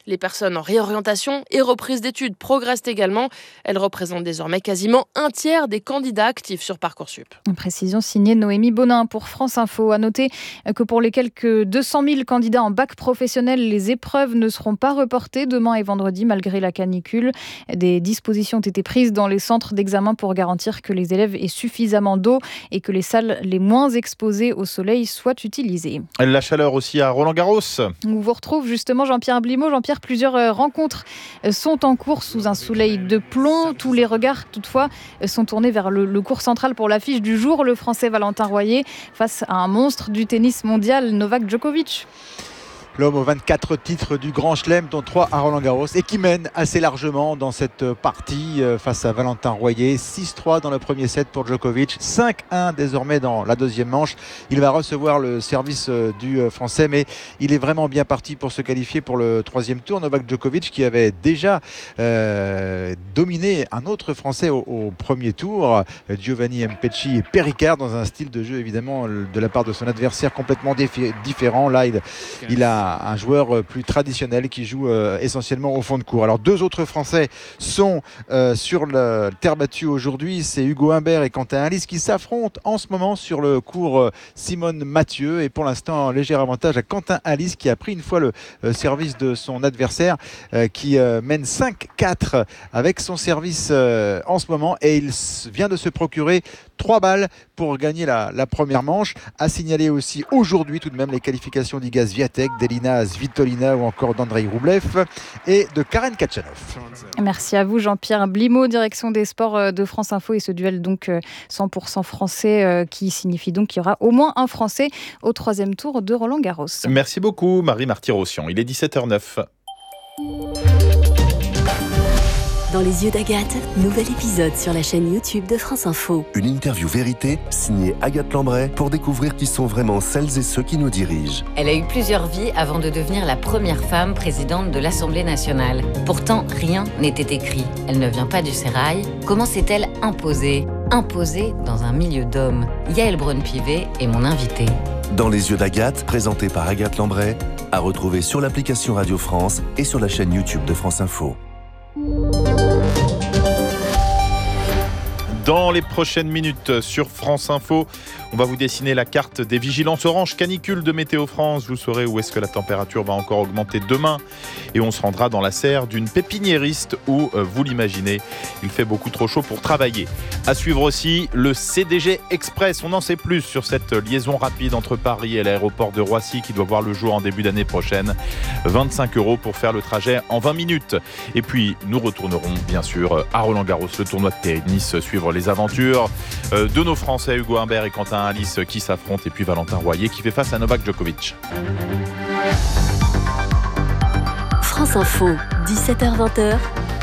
Les personnes en réorientation et reprise d'études progressent également. Elles représentent désormais quasiment un tiers des candidats actifs sur Parcoursup. Une précision signée Noémie Bonin pour France Info. À noter que pour les quelques 200 000 candidats en bac professionnel, les épreuves ne seront pas reportées demain et vendredi malgré la canicule. Des dispositions ont été prises dans les centres d'examen pour garantir que les élèves aient suffisamment d'eau et que les salles les moins exposées au soleil soient utilisées. La chaleur aussi à Roland-Garros. On vous retrouve justement Jean-Pierre Blimaud. Jean-Pierre, plusieurs rencontres sont en cours sous un soleil de plomb. Tous les regards toutefois sont tournés vers le court central pour l'affiche du jour, le Français Valentin Royer face à un monstre du tennis mondial, Novak Djokovic. L'homme aux 24 titres du Grand Chelem, dont 3 à Roland-Garros, et qui mène assez largement dans cette partie face à Valentin Royer. 6-3 dans le premier set pour Djokovic, 5-1 désormais dans la deuxième manche. Il va recevoir le service du Français, mais il est vraiment bien parti pour se qualifier pour le troisième tour. Novak Djokovic qui avait déjà dominé un autre Français au premier tour, Giovanni Mpecci et Péricard, dans un style de jeu évidemment de la part de son adversaire complètement différent. Là, il a un joueur plus traditionnel qui joue essentiellement au fond de cour. Alors 2 autres Français sont sur la terre battue aujourd'hui, c'est Hugo Humbert et Quentin Halys qui s'affrontent en ce moment sur le cours Simone Mathieu, et pour l'instant un léger avantage à Quentin Halys qui a pris une fois le service de son adversaire qui mène 5-4 avec son service en ce moment, et il vient de se procurer 3 balles pour gagner la première manche. À signaler aussi aujourd'hui tout de même les qualifications d'Iga Swiatek, d'Elina Svitolina ou encore d'Andrei Rublev et de Karen Khachanov. Merci à vous Jean-Pierre Blimaud, direction des sports de France Info, et ce duel donc 100% français qui signifie donc qu'il y aura au moins un Français au troisième tour de Roland-Garros. Merci beaucoup Marie Marty-Rossian. Il est 17h09. Dans les yeux d'Agathe, nouvel épisode sur la chaîne YouTube de France Info. Une interview vérité signée Agathe Lambray pour découvrir qui sont vraiment celles et ceux qui nous dirigent. Elle a eu plusieurs vies avant de devenir la première femme présidente de l'Assemblée nationale. Pourtant, rien n'était écrit. Elle ne vient pas du sérail. Comment s'est-elle imposée dans un milieu d'hommes? Yaël Braun-Pivet est mon invitée. Dans les yeux d'Agathe, présenté par Agathe Lambray, à retrouver sur l'application Radio France et sur la chaîne YouTube de France Info. Dans les prochaines minutes sur France Info, on va vous dessiner la carte des vigilances orange canicule de Météo France. Vous saurez où est-ce que la température va encore augmenter demain. Et on se rendra dans la serre d'une pépiniériste où, vous l'imaginez, il fait beaucoup trop chaud pour travailler. À suivre aussi le CDG Express. On en sait plus sur cette liaison rapide entre Paris et l'aéroport de Roissy qui doit voir le jour en début d'année prochaine. 25 € pour faire le trajet en 20 minutes. Et puis, nous retournerons bien sûr à Roland-Garros, le tournoi de tennis, suivre les aventures de nos Français Hugo Humbert et Quentin Halys qui s'affrontent, et puis Valentin Royer qui fait face à Novak Djokovic. France Info, 17h-20h.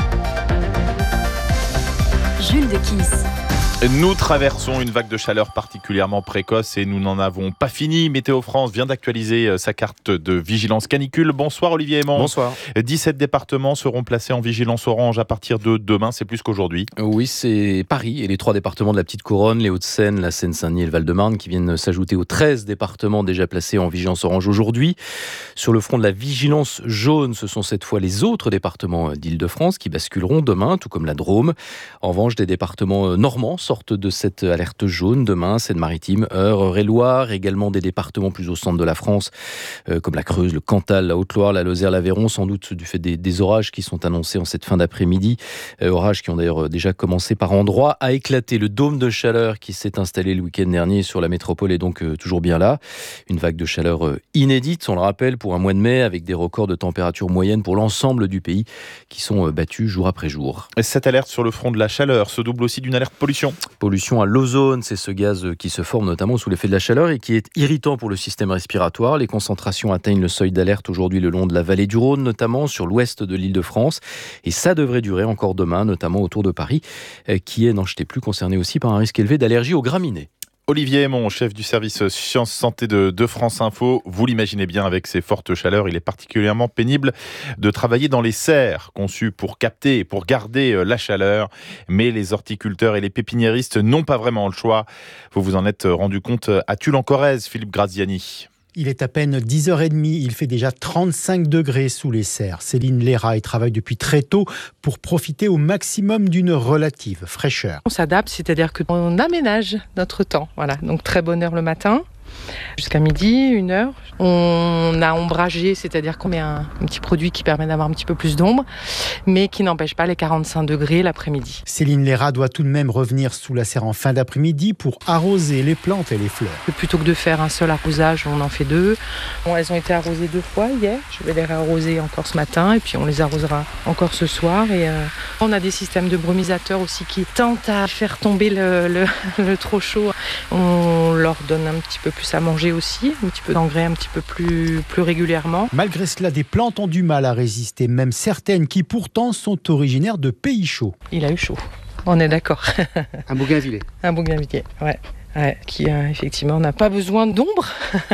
Jules de Kiss. Nous traversons une vague de chaleur particulièrement précoce et nous n'en avons pas fini. Météo France vient d'actualiser sa carte de vigilance canicule. Bonsoir Olivier Aymon. Bonsoir. 17 départements seront placés en vigilance orange à partir de demain, c'est plus qu'aujourd'hui. Oui, c'est Paris et les 3 départements de la Petite Couronne, les Hauts-de-Seine, la Seine-Saint-Denis et le Val-de-Marne qui viennent s'ajouter aux 13 départements déjà placés en vigilance orange aujourd'hui. Sur le front de la vigilance jaune, ce sont cette fois les autres départements d'Île-de-France qui basculeront demain, tout comme la Drôme. En revanche, des départements normands sortent de cette alerte jaune demain, Seine-Maritime, Eure, Eure-et-Loir, également des départements plus au centre de la France, comme la Creuse, le Cantal, la Haute-Loire, la Lozère, l'Aveyron, sans doute du fait des orages qui sont annoncés en cette fin d'après-midi. Orages qui ont d'ailleurs déjà commencé par endroits à éclater. Le dôme de chaleur qui s'est installé le week-end dernier sur la métropole est donc toujours bien là. Une vague de chaleur inédite, on le rappelle, pour un mois de mai, avec des records de température moyenne pour l'ensemble du pays qui sont battus jour après jour. Cette alerte sur le front de la chaleur se double aussi d'une alerte pollution. Pollution à l'ozone, c'est ce gaz qui se forme notamment sous l'effet de la chaleur et qui est irritant pour le système respiratoire. Les concentrations atteignent le seuil d'alerte aujourd'hui le long de la vallée du Rhône, notamment sur l'ouest de l'Île-de-France. Et ça devrait durer encore demain, notamment autour de Paris, qui est, n'en jetez plus, concerné aussi par un risque élevé d'allergie aux graminées. Olivier Aymon, chef du service Sciences Santé de France Info. Vous l'imaginez bien, avec ces fortes chaleurs, il est particulièrement pénible de travailler dans les serres conçues pour capter et pour garder la chaleur. Mais les horticulteurs et les pépiniéristes n'ont pas vraiment le choix. Vous vous en êtes rendu compte à Tulle-en-Corrèze, Philippe Graziani. Il est à peine 10h30, il fait déjà 35 degrés sous les serres. Céline Léra y travaille depuis très tôt pour profiter au maximum d'une relative fraîcheur. On s'adapte, c'est-à-dire qu'on aménage notre temps. Voilà, donc très bonne heure le matin. Jusqu'à midi, 1h. On a ombragé, c'est-à-dire qu'on met un petit produit qui permet d'avoir un petit peu plus d'ombre, mais qui n'empêche pas les 45 degrés l'après-midi. Céline Léra doit tout de même revenir sous la serre en fin d'après-midi pour arroser les plantes et les fleurs. Plutôt que de faire un seul arrosage, on en fait 2. Bon, elles ont été arrosées 2 fois hier. Je vais les réarroser encore ce matin et puis on les arrosera encore ce soir. Et on a des systèmes de brumisateurs aussi qui tentent à faire tomber le trop chaud. On leur donne un petit peu plus à manger aussi, un petit peu d'engrais un petit peu plus régulièrement. Malgré cela, des plantes ont du mal à résister, même certaines qui pourtant sont originaires de pays chauds. Il a eu chaud, on est d'accord. Un bougainvilliers. Un bougainvilliers, ouais. Ouais, qui effectivement n'a pas besoin d'ombre.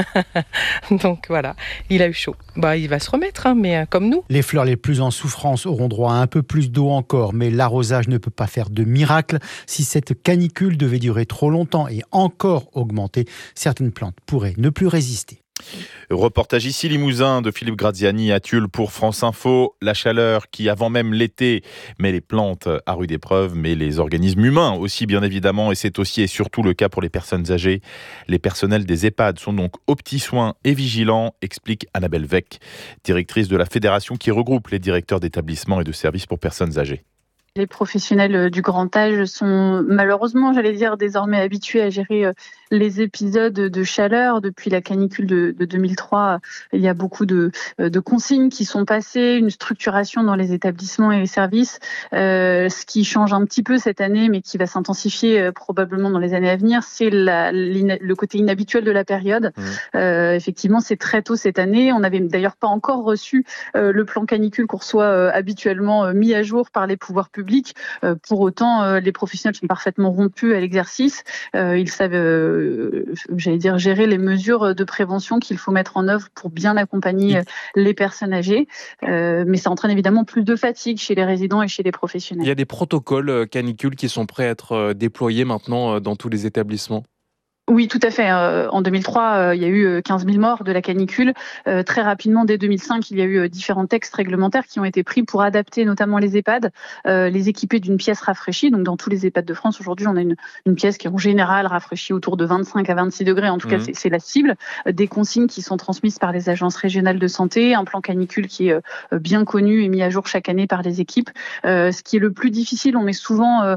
Donc voilà, il a eu chaud. Il va se remettre, mais comme nous. Les fleurs les plus en souffrance auront droit à un peu plus d'eau encore, mais l'arrosage ne peut pas faire de miracle. Si cette canicule devait durer trop longtemps et encore augmenter, certaines plantes pourraient ne plus résister. Reportage ici Limousin de Philippe Graziani à Tulle pour France Info. La chaleur qui, avant même l'été, met les plantes à rude épreuve, mais les organismes humains aussi bien évidemment, et c'est aussi et surtout le cas pour les personnes âgées. Les personnels des EHPAD sont donc aux petits soins et vigilants, explique Annabelle Weck, directrice de la fédération qui regroupe les directeurs d'établissements et de services pour personnes âgées. Les professionnels du grand âge sont malheureusement, désormais habitués à gérer les épisodes de chaleur. Depuis la canicule de 2003, il y a beaucoup de consignes qui sont passées, une structuration dans les établissements et les services. Ce qui change un petit peu cette année, mais qui va s'intensifier probablement dans les années à venir, c'est le côté inhabituel de la période. Effectivement, c'est très tôt cette année. On n'avait d'ailleurs pas encore reçu le plan canicule qu'on reçoit habituellement mis à jour par les pouvoirs publics. Pour autant, les professionnels sont parfaitement rompus à l'exercice. Ils savent, gérer les mesures de prévention qu'il faut mettre en œuvre pour bien accompagner les personnes âgées. Mais ça entraîne évidemment plus de fatigue chez les résidents et chez les professionnels. Il y a des protocoles canicules qui sont prêts à être déployés maintenant dans tous les établissements ? Oui, tout à fait. En 2003, il y a eu 15 000 morts de la canicule. Très rapidement, dès 2005, il y a eu différents textes réglementaires qui ont été pris pour adapter notamment les EHPAD, les équiper d'une pièce rafraîchie. Donc, dans tous les EHPAD de France, aujourd'hui, on a une pièce qui est en général rafraîchie autour de 25 à 26 degrés. En tout cas, c'est la cible. Des consignes qui sont transmises par les agences régionales de santé, un plan canicule qui est bien connu et mis à jour chaque année par les équipes. Ce qui est le plus difficile, on met souvent,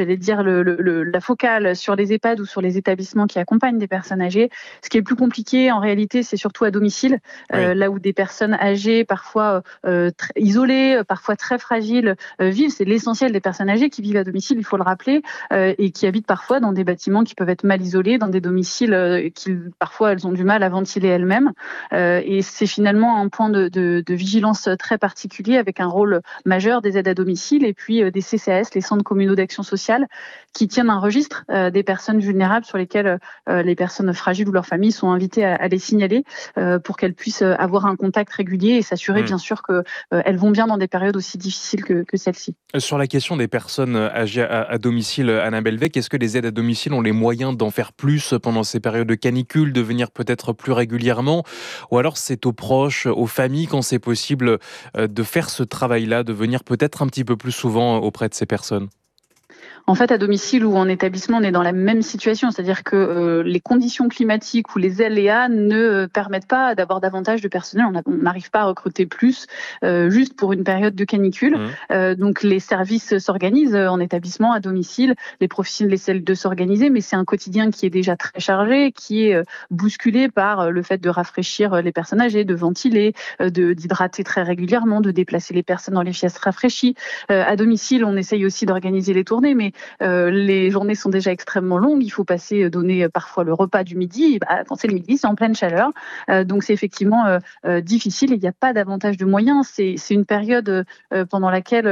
la focale sur les EHPAD ou sur les établissements qui accompagnent des personnes âgées. Ce qui est le plus compliqué, en réalité, c'est surtout à domicile, là où des personnes âgées, parfois très isolées, parfois très fragiles, vivent. C'est l'essentiel des personnes âgées qui vivent à domicile, il faut le rappeler, et qui habitent parfois dans des bâtiments qui peuvent être mal isolés, dans des domiciles qui, parfois, elles ont du mal à ventiler elles-mêmes. Et c'est finalement un point de vigilance très particulier, avec un rôle majeur des aides à domicile et puis des CCAS, les centres communaux d'action sociale, qui tiennent un registre des personnes vulnérables sur lesquelles les personnes fragiles ou leurs familles sont invitées à les signaler pour qu'elles puissent avoir un contact régulier et s'assurer bien sûr qu'elles vont bien dans des périodes aussi difficiles que celle-ci. Sur la question des personnes âgées à domicile, Annabelle Weck, est-ce que les aides à domicile ont les moyens d'en faire plus pendant ces périodes de canicule, de venir peut-être plus régulièrement, ou alors c'est aux proches, aux familles, quand c'est possible, de faire ce travail-là, de venir peut-être un petit peu plus souvent auprès de ces personnes ? En fait, à domicile ou en établissement, on est dans la même situation, c'est-à-dire que les conditions climatiques ou les aléas ne permettent pas d'avoir davantage de personnel. On n'arrive pas à recruter plus juste pour une période de canicule. Donc les services s'organisent en établissement, à domicile, les professionnels essaient de s'organiser, mais c'est un quotidien qui est déjà très chargé, qui est bousculé par le fait de rafraîchir les personnes âgées, de ventiler, d'hydrater très régulièrement, de déplacer les personnes dans les pièces rafraîchies. À domicile, on essaye aussi d'organiser les tournées, mais les journées sont déjà extrêmement longues. Il faut donner parfois le repas du midi. Quand c'est le midi, c'est en pleine chaleur. Donc c'est effectivement difficile et il n'y a pas davantage de moyens. C'est une période pendant laquelle,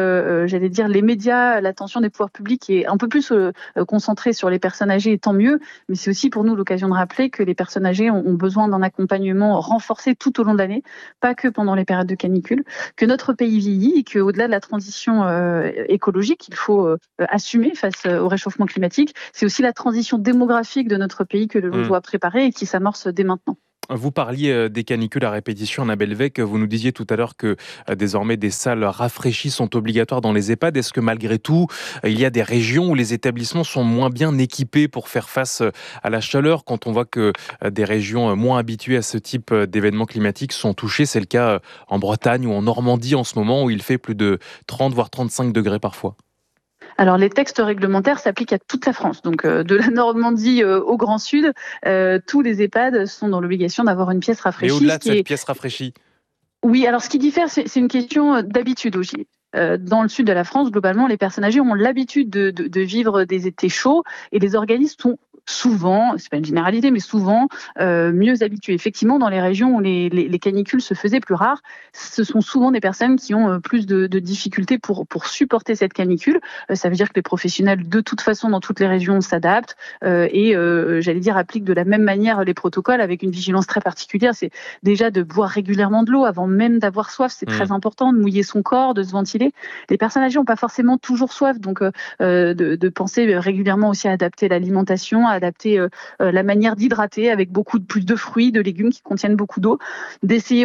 les médias, l'attention des pouvoirs publics est un peu plus concentrée sur les personnes âgées, et tant mieux. Mais c'est aussi pour nous l'occasion de rappeler que les personnes âgées ont besoin d'un accompagnement renforcé tout au long de l'année, pas que pendant les périodes de canicule, que notre pays vieillit et qu'au-delà de la transition écologique, il faut assumer assumer face au réchauffement climatique. C'est aussi la transition démographique de notre pays que l'on doit préparer et qui s'amorce dès maintenant. Vous parliez des canicules à répétition, Annabelle Vec. Vous nous disiez tout à l'heure que désormais des salles rafraîchies sont obligatoires dans les EHPAD. Est-ce que malgré tout, il y a des régions où les établissements sont moins bien équipés pour faire face à la chaleur quand on voit que des régions moins habituées à ce type d'événements climatiques sont touchées? C'est le cas en Bretagne ou en Normandie en ce moment où il fait plus de 30 voire 35 degrés parfois. Alors, les textes réglementaires s'appliquent à toute la France. Donc, de la Normandie au Grand Sud, tous les EHPAD sont dans l'obligation d'avoir une pièce rafraîchie. Et au-delà de cette pièce rafraîchie? Oui, alors ce qui diffère, c'est une question d'habitude aussi. Dans le sud de la France, globalement, les personnes âgées ont l'habitude de vivre des étés chauds et les organismes sont souvent, c'est pas une généralité, mais souvent mieux habitués. Effectivement, dans les régions où les canicules se faisaient plus rares, ce sont souvent des personnes qui ont plus de difficultés pour supporter cette canicule. Ça veut dire que les professionnels, de toute façon, dans toutes les régions, s'adaptent et, j'allais dire, appliquent de la même manière les protocoles avec une vigilance très particulière. C'est déjà de boire régulièrement de l'eau avant même d'avoir soif. C'est très important de mouiller son corps, de se ventiler. Les personnes âgées n'ont pas forcément toujours soif, donc de penser régulièrement aussi à adapter l'alimentation, à adapter la manière d'hydrater avec plus de fruits, de légumes qui contiennent beaucoup d'eau, d'essayer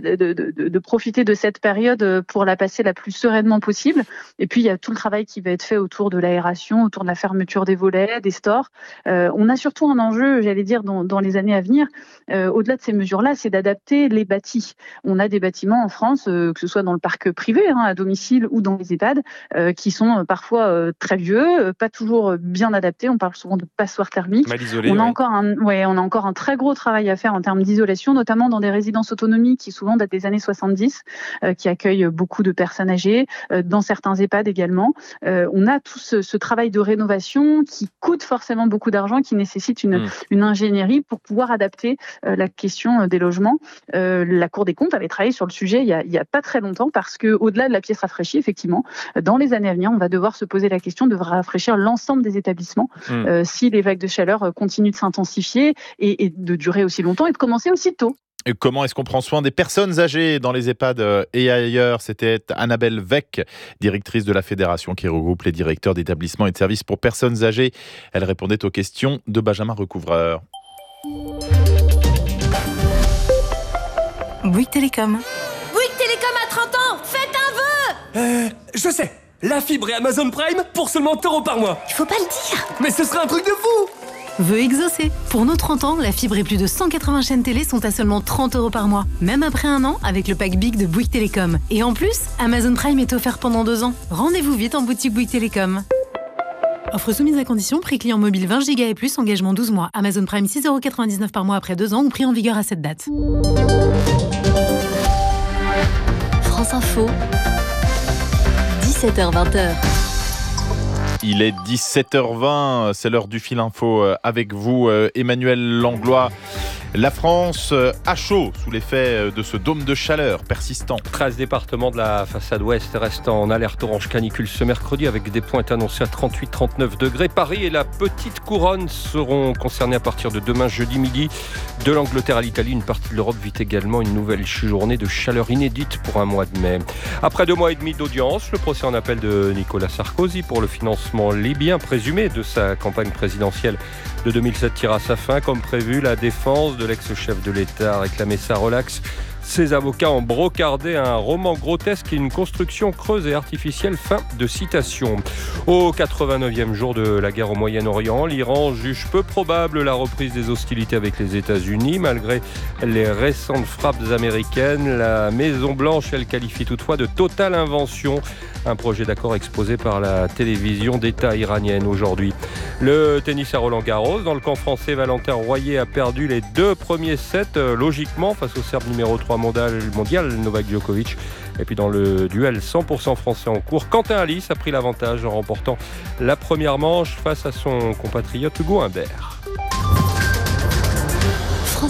de profiter de cette période pour la passer la plus sereinement possible. Et puis il y a tout le travail qui va être fait autour de l'aération, autour de la fermeture des volets, des stores. On a surtout un enjeu, j'allais dire, dans les années à venir, au-delà de ces mesures-là, c'est d'adapter les bâtis. On a des bâtiments en France, que ce soit dans le parc privé, à domicile ou dans les EHPAD, qui sont parfois très vieux, pas toujours bien adaptés. On parle souvent de passoires thermiques. Mal isolé, on a encore un très gros travail à faire en termes d'isolation, notamment dans des résidences autonomie qui souvent datent des années 70, qui accueillent beaucoup de personnes âgées, dans certains EHPAD également. On a tout ce travail de rénovation qui coûte forcément beaucoup d'argent, qui nécessite une ingénierie pour pouvoir adapter la question des logements. La Cour des comptes avait travaillé sur le sujet il y a pas très longtemps parce que au-delà de la pièce rafraîchie, effectivement, dans les années à venir, on va devoir se poser la question de rafraîchir l'ensemble des établissements si les vagues de chaleur continuent de s'intensifier et de durer aussi longtemps et de commencer aussi tôt. Et comment est-ce qu'on prend soin des personnes âgées dans les EHPAD et ailleurs? C'était Annabelle Vec, directrice de la fédération qui regroupe les directeurs d'établissements et de services pour personnes âgées. Elle répondait aux questions de Benjamin Recouvreur. Bouygues Télécom. Bouygues Télécom a 30 ans. Faites un vœu. Je sais. La fibre et Amazon Prime pour seulement 1 € par mois. Il faut pas le dire. Mais ce serait un truc de fou. Vœu exaucé. Pour nos 30 ans, la fibre et plus de 180 chaînes télé sont à seulement 30 € par mois. Même après 1 an, avec le pack Big de Bouygues Télécom. Et en plus, Amazon Prime est offert pendant 2 ans. Rendez-vous vite en boutique Bouygues Télécom. Offre soumise à condition, prix client mobile 20 Go et plus, engagement 12 mois. Amazon Prime 6,99 € par mois après 2 ans ou prix en vigueur à cette date. France Info, 17h-20h. Il est 17h20, c'est l'heure du fil info avec vous, Emmanuel Langlois. La France à chaud sous l'effet de ce dôme de chaleur persistant. 13 départements de la façade ouest restent en alerte orange canicule ce mercredi avec des pointes annoncées à 38-39 degrés. Paris et la petite couronne seront concernés à partir de demain jeudi midi. De l'Angleterre à l'Italie, une partie de l'Europe vit également une nouvelle journée de chaleur inédite pour un mois de mai. Après 2 mois et demi d'audience, le procès en appel de Nicolas Sarkozy pour le financement libyen présumé de sa campagne présidentielle de 2007 tire à sa fin. Comme prévu, la défense de l'ex-chef de l'État a réclamé sa relaxe. Ses avocats ont brocardé un roman grotesque et une construction creuse et artificielle. Fin de citation. Au 89e jour de la guerre au Moyen-Orient, l'Iran juge peu probable la reprise des hostilités avec les États-Unis. Malgré les récentes frappes américaines, la Maison-Blanche, elle qualifie toutefois de totale invention. Un projet d'accord exposé par la télévision d'État iranienne aujourd'hui. Le tennis à Roland-Garros. Dans le camp français, Valentin Royer a perdu les 2 premiers sets, logiquement, face au Serbe numéro 3 mondial, Novak Djokovic. Et puis dans le duel 100% français en cours, Quentin Alice a pris l'avantage en remportant la première manche face à son compatriote Hugo Humbert. France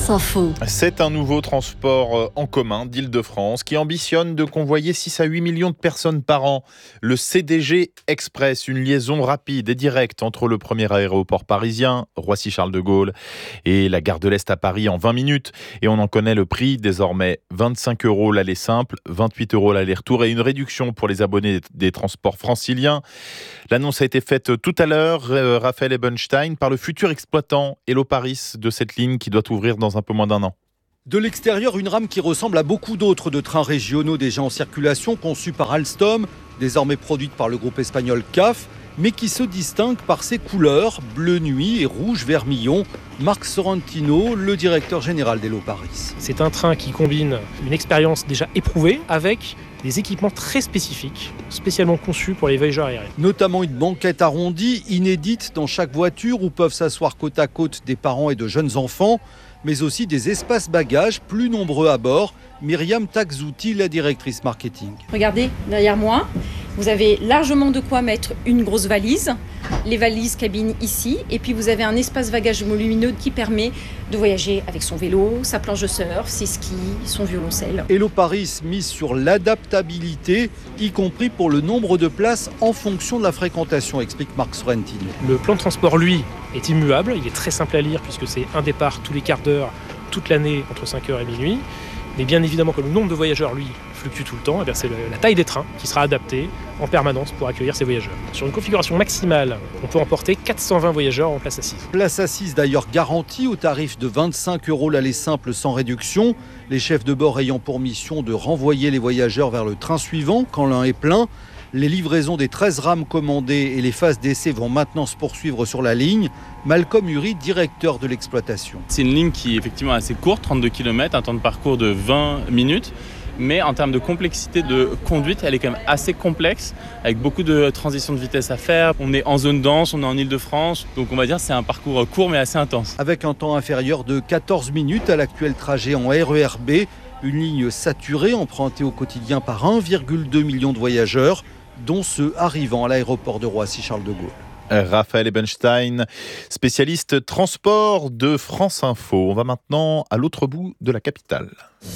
France Info. C'est un nouveau transport en commun d'Île-de-France qui ambitionne de convoyer 6 à 8 millions de personnes par an. Le CDG Express, une liaison rapide et directe entre le premier aéroport parisien, Roissy-Charles de Gaulle, et la gare de l'Est à Paris en 20 minutes. Et on en connaît le prix désormais, 25 € l'aller simple, 28 € l'aller-retour et une réduction pour les abonnés des transports franciliens. L'annonce a été faite tout à l'heure, Raphaël Ebenstein, par le futur exploitant Hello Paris de cette ligne qui doit ouvrir dans un peu moins d'un an. De l'extérieur, une rame qui ressemble à beaucoup d'autres de trains régionaux déjà en circulation, conçus par Alstom, désormais produite par le groupe espagnol CAF, mais qui se distingue par ses couleurs, bleu nuit et rouge vermillon. Marc Sorrentino, le directeur général d'Hello Paris. C'est un train qui combine une expérience déjà éprouvée avec des équipements très spécifiques, spécialement conçus pour les voyageurs aériens. Notamment une banquette arrondie, inédite dans chaque voiture où peuvent s'asseoir côte à côte des parents et de jeunes enfants, mais aussi des espaces bagages plus nombreux à bord. Myriam Takzouti, la directrice marketing. Regardez derrière moi, vous avez largement de quoi mettre une grosse valise, les valises cabine ici, et puis vous avez un espace bagages volumineux qui permet de voyager avec son vélo, sa planche de surf, ses skis, son violoncelle. Hello Paris mise sur l'adaptabilité, y compris pour le nombre de places en fonction de la fréquentation, explique Marc Sorrentino. Le plan de transport, lui, est immuable, il est très simple à lire puisque c'est un départ tous les quarts d'heure, toute l'année entre 5h et minuit. Mais bien évidemment, comme le nombre de voyageurs, lui, fluctue tout le temps, c'est la taille des trains qui sera adaptée en permanence pour accueillir ces voyageurs. Sur une configuration maximale, on peut emporter 420 voyageurs en place assise. Place assise d'ailleurs garantie au tarif de 25 € l'aller simple sans réduction. Les chefs de bord ayant pour mission de renvoyer les voyageurs vers le train suivant quand l'un est plein. Les livraisons des 13 rames commandées et les phases d'essai vont maintenant se poursuivre sur la ligne. Malcolm Uri, directeur de l'exploitation. C'est une ligne qui est effectivement assez courte, 32 km, un temps de parcours de 20 minutes. Mais en termes de complexité de conduite, elle est quand même assez complexe, avec beaucoup de transitions de vitesse à faire. On est en zone dense, on est en Île-de-France, donc on va dire que c'est un parcours court mais assez intense. Avec un temps inférieur de 14 minutes à l'actuel trajet en RERB, une ligne saturée empruntée au quotidien par 1,2 million de voyageurs, dont ceux arrivant à l'aéroport de Roissy-Charles de Gaulle. Raphaël Ebenstein, spécialiste transport de France Info. On va maintenant à l'autre bout de la capitale.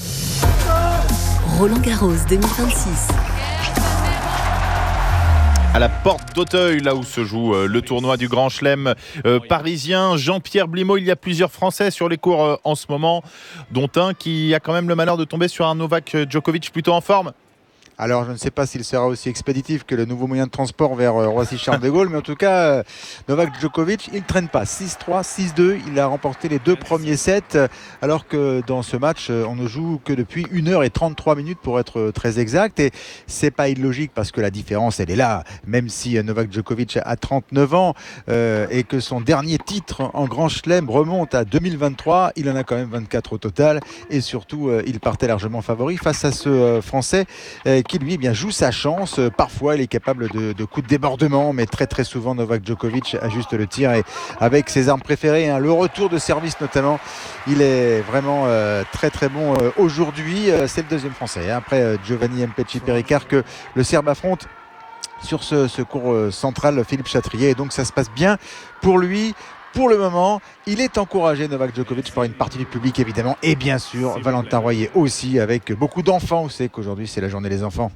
Roland-Garros 2026. À la porte d'Auteuil, là où se joue le tournoi du Grand Chelem parisien, Jean-Pierre Blimaud, il y a plusieurs Français sur les cours en ce moment, dont un qui a quand même le malheur de tomber sur un Novak Djokovic plutôt en forme. Alors, je ne sais pas s'il sera aussi expéditif que le nouveau moyen de transport vers Roissy-Charles de Gaulle, mais en tout cas, Novak Djokovic, il ne traîne pas. 6-3, 6-2, il a remporté les 2 premiers sets, alors que dans ce match, on ne joue que depuis 1h33 pour être très exact. Et c'est pas illogique parce que la différence, elle est là. Même si Novak Djokovic a 39 ans et que son dernier titre en Grand Chelem remonte à 2023, il en a quand même 24 au total. Et surtout, il partait largement favori face à ce Français qui lui joue sa chance. Parfois il est capable de coups de débordement, mais très très souvent Novak Djokovic ajuste le tir et avec ses armes préférées, le retour de service notamment, il est vraiment très très bon aujourd'hui. C'est le deuxième Français après Giovanni Mpetshi-Perricard que le Serbe affronte sur ce cours central, Philippe Chatrier, et donc ça se passe bien pour lui. Pour le moment, il est encouragé, Novak Djokovic, par une partie du public évidemment, et bien sûr Valentin Royer aussi, avec beaucoup d'enfants. Vous savez qu'aujourd'hui c'est la journée des enfants.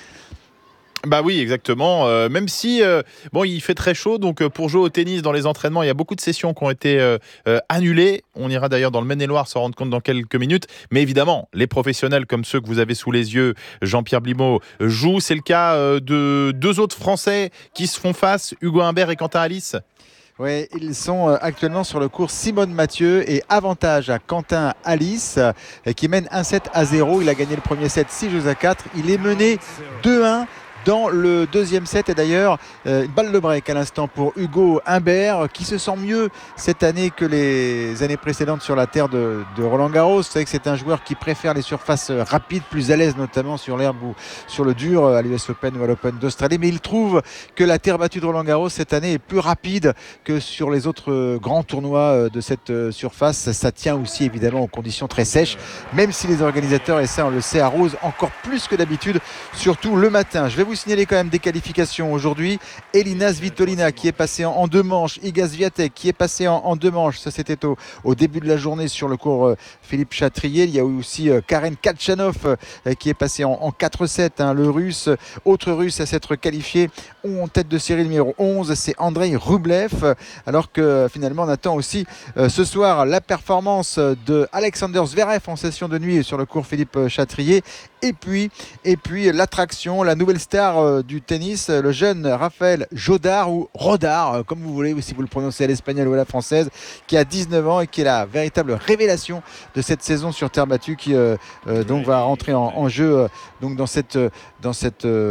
Bah oui, exactement. Même si il fait très chaud, donc pour jouer au tennis dans les entraînements, il y a beaucoup de sessions qui ont été annulées. On ira d'ailleurs dans le Maine-et-Loire s'en rendre compte dans quelques minutes. Mais évidemment, les professionnels comme ceux que vous avez sous les yeux, Jean-Pierre Blimaud, jouent. C'est le cas de 2 autres Français qui se font face, Hugo Humbert et Quentin Alice. Oui, ils sont actuellement sur le cours Simone Mathieu et avantage à Quentin Alice qui mène 1-7-0. Il a gagné le premier set 6-4. Il est mené 2-1 dans le deuxième set. Et d'ailleurs, une balle de break à l'instant pour Hugo Humbert qui se sent mieux cette année que les années précédentes sur la terre de Roland-Garros. Vous savez que c'est un joueur qui préfère les surfaces rapides, plus à l'aise notamment sur l'herbe ou sur le dur à l'US Open ou à l'Open d'Australie. Mais il trouve que la terre battue de Roland-Garros cette année est plus rapide que sur les autres grands tournois de cette surface. Ça tient aussi évidemment aux conditions très sèches, même si les organisateurs, et ça on le sait, arrosent encore plus que d'habitude, surtout le matin. Je vais vous vous signaler quand même des qualifications aujourd'hui. Elina Svitolina qui est passée en 2 manches. Iga Swiatek qui est passée en 2 manches. Ça, c'était au début de la journée sur le cours Philippe Chatrier. Il y a eu aussi Karen Khachanov qui est passé en 4-7. Le russe, autre russe à s'être qualifié en tête de série numéro 11, c'est Andrei Rublev. Alors que finalement, on attend aussi ce soir la performance de Alexander Zverev en session de nuit sur le cours Philippe Chatrier. Et puis l'attraction, la nouvelle star du tennis, le jeune Raphaël Jodard ou Rodard, comme vous voulez, si vous le prononcez à l'espagnol ou à la française, qui a 19 ans et qui est la véritable révélation de cette saison sur terre battue, qui donc va rentrer en jeu donc dans cette